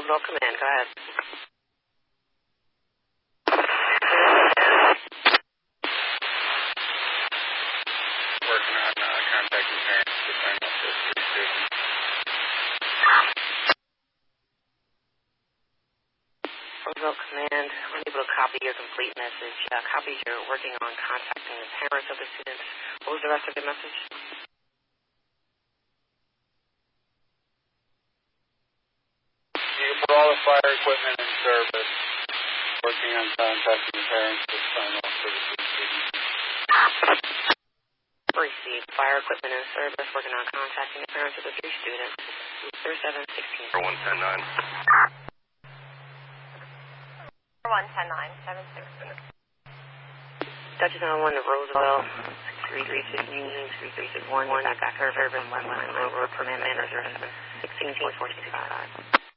Roosevelt Command, go ahead. Working on contacting parents to sign up for 3 students. Roosevelt Command, unable to copy your complete message. Copies you're working on contacting the parents of the students. What was the rest of your message? For all the fire equipment in service, working on contacting the parents to sign up for the 3 students. Received. Fire equipment in service, working on contacting the parents of the 3 students. 3716. 110-9. 110-9, 76. Dutchess 911 to Roosevelt. 3361. Back service. Rover Command Manager 164465.